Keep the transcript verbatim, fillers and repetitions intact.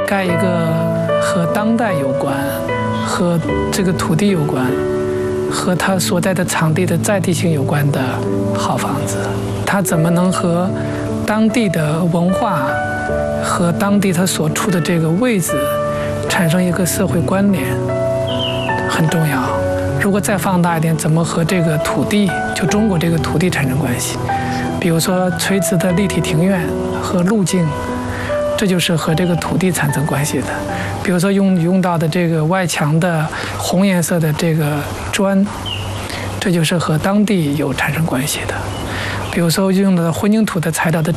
盖一个和当代有关、和这个土地有关、和他所在的场地的在地性有关的好房子。他怎么能和当地的文化和当地他所处的这个位置产生一个社会关联，很重要。如果再放大一点，怎么和这个土地，就中国这个土地产生关系？比如说垂直的立体庭院和路径，这就是和这个土地产生关系的。比如说用用到的这个外墙的红颜色的这个砖，这就是和当地有产生关系的。比如说用到的混凝土的材料的